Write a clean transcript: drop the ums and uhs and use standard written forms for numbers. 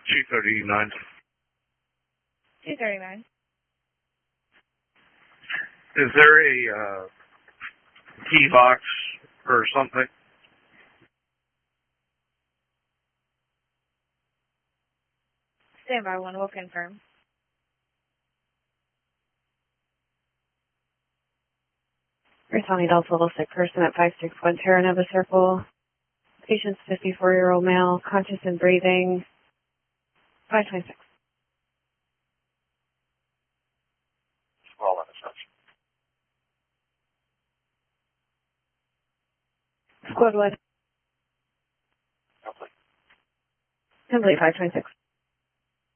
239. 239. Is there a key box or something? Stand by one, we'll confirm. County Delta Level 6 person at 561 Terra Nova Circle. Patient's 54-year-old male, conscious and breathing. 526. All that assumption. Squad what? Complete. Complete 526.